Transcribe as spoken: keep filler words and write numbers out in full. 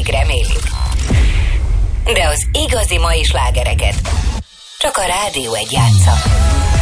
szeretik, remélik. De az igazi mai slágereket csak a Rádió egy játsza.